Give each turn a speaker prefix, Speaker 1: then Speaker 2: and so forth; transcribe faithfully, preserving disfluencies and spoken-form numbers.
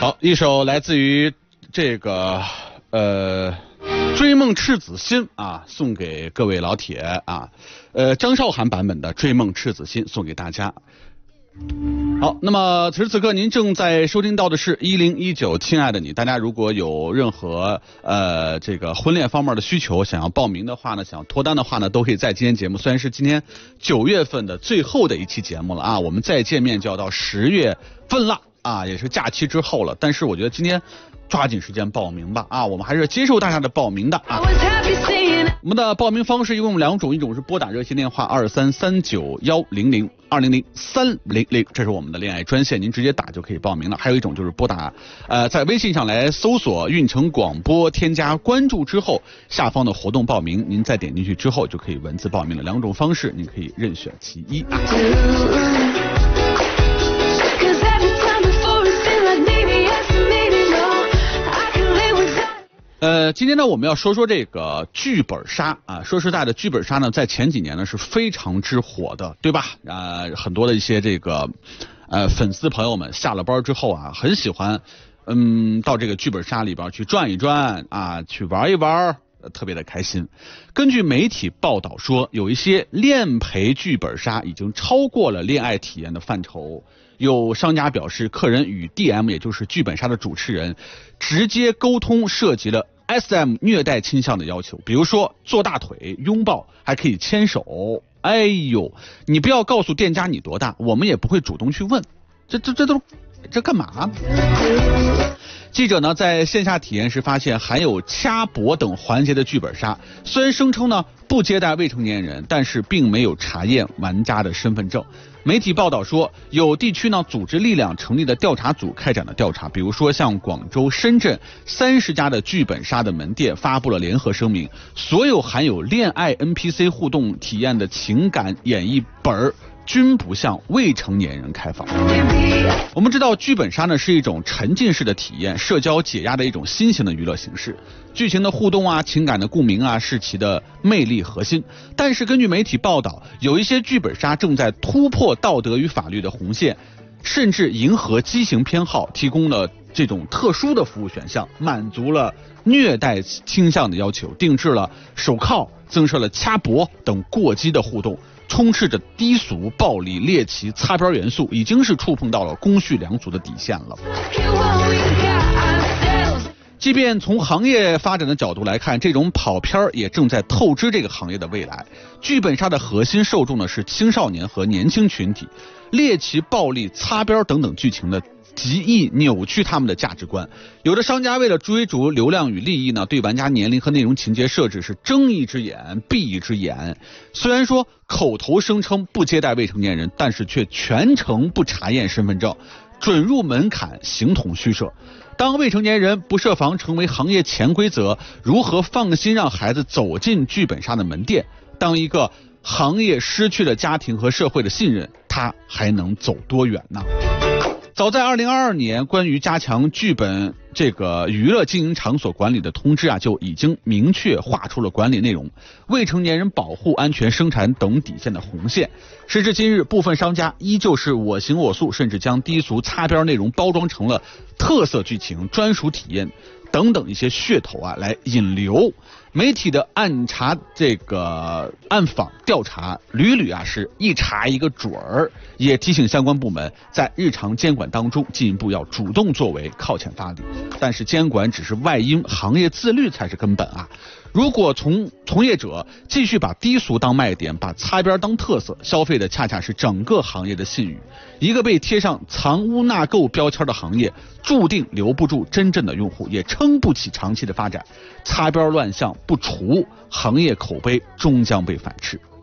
Speaker 1: 好，一首来自于这个呃追梦赤子心啊，送给各位老铁啊，呃张韶涵版本的追梦赤子心送给大家。好，那么此时此刻您正在收听到的是一零一九亲爱的你。大家如果有任何呃这个婚恋方面的需求，想要报名的话呢，想要脱单的话呢，都可以在今天节目，虽然是今天九月份的最后的一期节目了啊，我们再见面就要到十月份了啊，也是假期之后了，但是我觉得今天抓紧时间报名吧啊，我们还是接受大家的报名的啊。我们的报名方式一共两种，一种是拨打热线电话二三三九幺零零二零零三零零，这是我们的恋爱专线，您直接打就可以报名了。还有一种就是拨打呃在微信上来搜索运城广播，添加关注之后，下方的活动报名，您再点进去之后就可以文字报名了。两种方式您可以任选其一啊。呃，今天呢，我们要说说这个剧本杀啊。说实在的，剧本杀呢，在前几年呢是非常之火的，对吧？啊、呃，很多的一些这个呃粉丝朋友们下了班之后啊，很喜欢嗯到这个剧本杀里边去转一转啊，去玩一玩，呃、特别的开心。根据媒体报道说，有一些恋陪剧本杀已经超过了恋爱体验的范畴。有商家表示，客人与 D M 也就是剧本杀的主持人直接沟通，涉及了 S M 虐待倾向的要求，比如说坐大腿、拥抱，还可以牵手。哎呦，你不要告诉店家你多大，我们也不会主动去问。这这这都这干嘛？记者呢在线下体验时发现，含有掐脖等环节的剧本杀，虽然声称呢不接待未成年人，但是并没有查验玩家的身份证。媒体报道说，有地区呢组织力量成立的调查组开展了调查，比如说像广州、深圳三十家的剧本杀的门店发布了联合声明，所有含有恋爱 N P C 互动体验的情感演绎本儿均不向未成年人开放。我们知道剧本杀呢是一种沉浸式的体验，社交解压的一种新型的娱乐形式，剧情的互动啊，情感的共鸣啊是其的魅力核心。但是根据媒体报道，有一些剧本杀正在突破道德与法律的红线，甚至迎合畸形偏好，提供了这种特殊的服务选项，满足了虐待倾向的要求，定制了手铐，增设了掐脖等过激的互动，充斥着低俗、暴力、猎奇、擦边元素，已经是触碰到了公序良俗的底线了。即便从行业发展的角度来看，这种跑片也正在透支这个行业的未来。剧本杀的核心受众呢是青少年和年轻群体，猎奇、暴力、擦边等等剧情的极易扭曲他们的价值观。有的商家为了追逐流量与利益呢，对玩家年龄和内容情节设置是睁一只眼闭一只眼。虽然说口头声称不接待未成年人，但是却全程不查验身份证，准入门槛形同虚设。当未成年人不设防成为行业潜规则，如何放心让孩子走进剧本杀的门店？当一个行业失去了家庭和社会的信任，它还能走多远呢？早在二零二二年，关于加强剧本这个娱乐经营场所管理的通知啊，就已经明确划出了管理内容、未成年人保护、安全生产等底线的红线。时至今日，部分商家依旧是我行我素，甚至将低俗擦边内容包装成了特色剧情、专属体验等等一些噱头啊，来引流。媒体的暗查这个暗访调查屡屡啊是一查一个准儿，也提醒相关部门在日常监管当中进一步要主动作为，靠前发力。但是监管只是外因，行业自律才是根本啊。如果从从业者继续把低俗当卖点，把擦边当特色，消费的恰恰是整个行业的信誉。一个被贴上藏污纳垢标签的行业，注定留不住真正的用户，也撑不起长期的发展。擦边乱象不除，行业口碑终将被反噬。